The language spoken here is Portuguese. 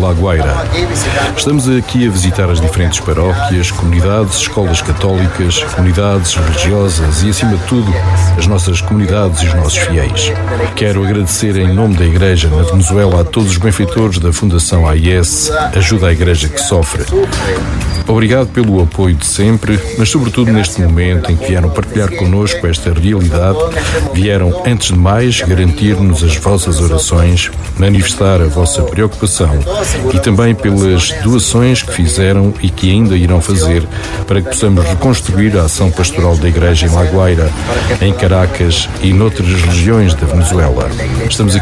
Lagoeira. Estamos aqui a visitar as diferentes paróquias, comunidades, escolas católicas, comunidades religiosas e, acima de tudo, as nossas comunidades e os nossos fiéis. Quero agradecer em nome da Igreja na Venezuela a todos os benfeitores da Fundação AIS, Ajuda à Igreja que Sofre. Obrigado pelo apoio de sempre, mas sobretudo neste momento em que vieram partilhar connosco esta realidade, vieram, antes de mais, garantir-nos as vossas orações, manifestar a vossa preocupação e também pelas doações que fizeram e que ainda irão fazer para que possamos reconstruir a ação pastoral da Igreja em Lagoeira, em Caracas e noutras regiões da Venezuela. Estamos aqui